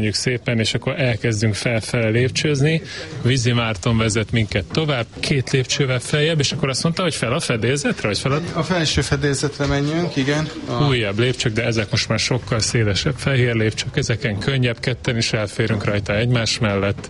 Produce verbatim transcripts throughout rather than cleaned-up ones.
szépen, és akkor elkezdünk felfele lépcsőzni. Vízi Márton vezet minket tovább, két lépcsővel feljebb, és akkor azt mondta, hogy fel a fedélzetre, vagy fel a... A felső fedélzetre menjünk, igen. A... Újabb lépcsők, de ezek most már sokkal szélesebb, fehér lépcsők, ezeken könnyebb, ketten is elférünk rajta egymás mellett,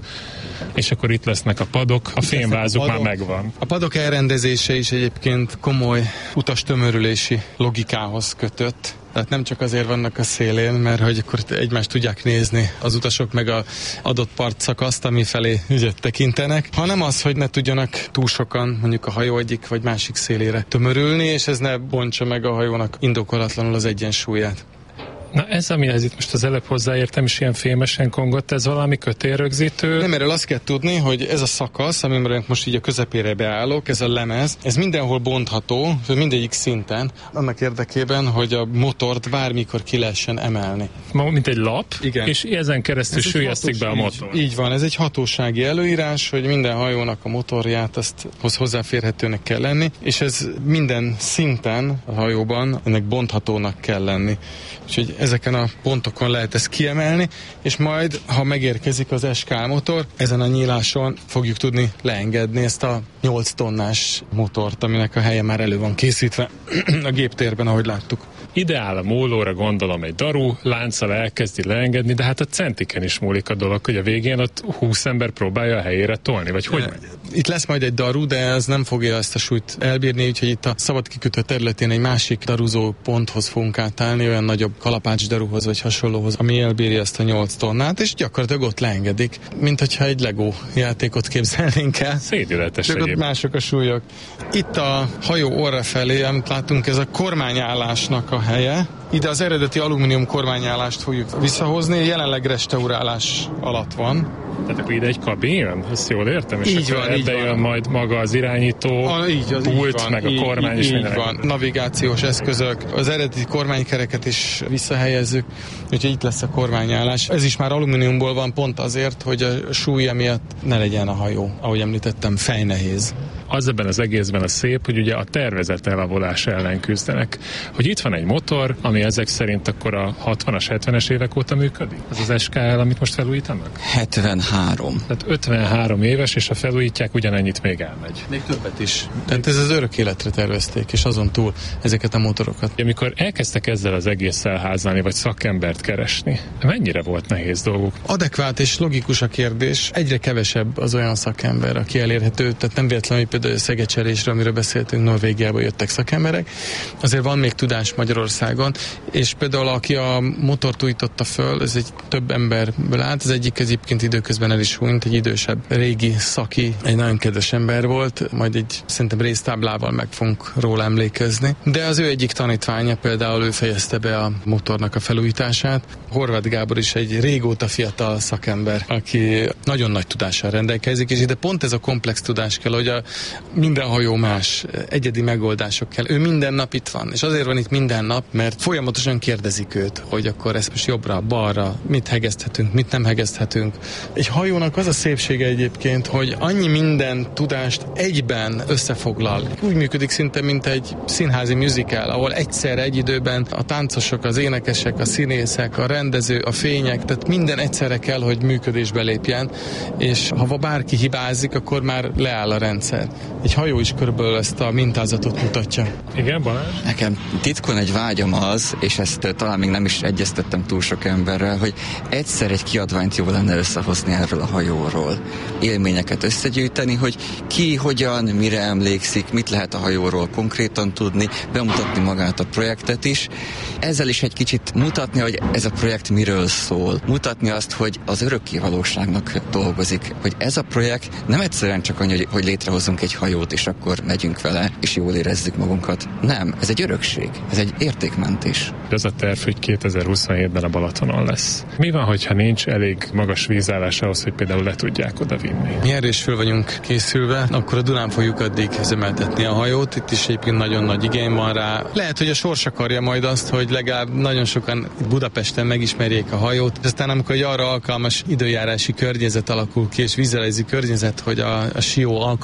és akkor itt lesznek a padok, a fémvázuk már megvan. A padok elrendezése is egyébként komoly utastömörülési logikához kötött. Tehát nem csak azért vannak a szélén, mert hogy akkor egymást tudják nézni az utasok meg az adott partszakaszt, ami felé ugye tekintenek, hanem az, hogy ne tudjanak túl sokan mondjuk a hajó egyik vagy másik szélére tömörülni, és ez ne bontsa meg a hajónak indokolatlanul az egyensúlyát. Na ez, amihez itt most az előbb hozzáértem, és ilyen fémesen kongott, ez valami kötélrögzítő? Nem, erről azt kell tudni, hogy ez a szakasz, amiben most így a közepére beállok, ez a lemez, ez mindenhol bontható, mindegyik szinten, annak érdekében, hogy a motort bármikor ki lehessen emelni. Mint egy lap, igen. És ezen keresztül süllyesztik be a motor. Így, így van, ez egy hatósági előírás, hogy minden hajónak a motorját azt hozzáférhetőnek kell lenni, és ez minden szinten a hajóban ennek bonthatónak kell lenni. Úgyhogy ezeken a pontokon lehet ezt kiemelni, és majd, ha megérkezik az es ká motor, ezen a nyíláson fogjuk tudni leengedni ezt a nyolc tonnás motort, aminek a helye már elő van készítve a géptérben, ahogy láttuk. Ideál a mólóra, gondolom, egy daru, lánccal elkezdi leengedni, de hát a centiken is múlik a dolog, hogy a végén ott húsz ember próbálja a helyére tolni, vagy hogy? Itt lesz majd egy daru, de ez nem fogja ezt a súlyt elbírni, úgyhogy itt a szabad kikötő területén egy másik daruzó ponthoz fogunk átállni, olyan nagyobb kalapács daruhoz vagy hasonlóhoz, ami elbírja ezt a nyolc tonnát, és gyakorlatilag ott leengedik, mint hogyha egy Lego játékot képzelnénk el. Szédületes csak ott mások a súlyok. Itt a hajó orra felé, amit látunk, ez a kormányállásnak a helye. Ide az eredeti alumínium kormányállást fogjuk visszahozni, jelenleg restaurálás alatt van. Tehát akkor ide egy kabin jön? Ezt jól értem? És így akkor van, ebbe jön majd maga az irányító, a, így az, pult, így van, meg így, a kormány is így minden. Van, navigációs eszközök, az eredeti kormánykereket is visszahelyezzük, úgyhogy itt lesz a kormányállás. Ez is már alumíniumból van pont azért, hogy a súlya miatt ne legyen a hajó, ahogy említettem, fejnehéz. Az ebben az egészben a szép, hogy ugye a tervezett elavulás ellen küzdenek. Hogy itt van egy motor, ami ezek szerint akkor a hatvanas, hetvenes évek óta működik? Ez az es ká el, amit most felújítanak? hetvenhárom. Tehát ötvenhárom éves, és ha felújítják, ugyanennyit még elmegy. Még többet is. Tehát ez az örök életre tervezték, és azon túl ezeket a motorokat. Amikor elkezdtek ezzel az egésszel házálni, vagy szakembert keresni, mennyire volt nehéz dolguk? Adekvát és logikus a kérdés. Egyre kevesebb az olyan szakember, aki elérhető, tehát nem véletlenül, hogy például a szegecserésről, amiről beszéltünk, Norvégiából jöttek szakemberek. Azért van még tudás Magyarországon, és például aki a motort újította föl, ez egy több emberből állt, az egyik egyébként időközben el is hunyt, egy idősebb régi szaki, egy nagyon kedves ember volt, majd egy szerintem résztáblával meg fogunk róla emlékezni. De az ő egyik tanítványa például ő fejezte be a motornak a felújítását. Horváth Gábor is egy régóta fiatal szakember, aki nagyon nagy tudással rendelkezik, és ide pont ez a komplex tudás kell, hogy a minden hajó más, egyedi megoldások kell. Ő minden nap itt van, és azért van itt minden nap, mert folyamatosan kérdezik őt, hogy akkor ezt most jobbra, balra, mit hegeszthetünk, mit nem hegeszthetünk. Egy hajónak az a szépsége egyébként, hogy annyi minden tudást egyben összefoglal. Úgy működik szinte, mint egy színházi musical, ahol egyszerre egy időben a táncosok, az énekesek, a színészek, a rendező, a fények, tehát minden egyszerre kell, hogy működésbe lépjen, és ha bárki hibázik, akkor már leáll a rendszer. Egy hajó is körülbelül ezt a mintázatot mutatja. Igen, Balázs? Nekem titkon egy vágyam az, és ezt talán még nem is egyeztettem túl sok emberrel, hogy egyszer egy kiadványt jó lenne összehozni erről a hajóról. Élményeket összegyűjteni, hogy ki, hogyan, mire emlékszik, mit lehet a hajóról konkrétan tudni, bemutatni magát a projektet is. Ezzel is egy kicsit mutatni, hogy ez a projekt miről szól. Mutatni azt, hogy az örökkévalóságnak dolgozik. Hogy ez a projekt nem egyszerűen csak annyi, hogy létrehozunk egy hajót, és akkor megyünk vele, és jól érezzük magunkat. Nem, ez egy örökség, ez egy értékmentés. Ez a terv, hogy kétezer-huszonhétben a Balatonon lesz. Mi van, hogyha nincs elég magas vízállás ahhoz, hogy például le tudják oda vinni? Mi erre is föl vagyunk készülve, akkor a Dunán fogjuk addig üzemeltetni a hajót, itt is egyébként nagyon nagy igény van rá. Lehet, hogy a sors akarja majd azt, hogy legalább nagyon sokan Budapesten megismerjék a hajót, és aztán amikor egy arra alkalmas időjárási környezet alakul ki, és vízzelezi környezet, hogy a, a sió alkalmassá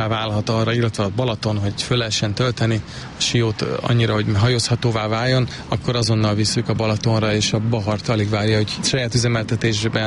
válhat arra, illetve a Balaton, hogy föl lehessen tölteni a siót annyira, hogy hajózhatóvá váljon, akkor azonnal visszük a Balatonra, és a Bahart alig várja, hogy saját üzemeltetésben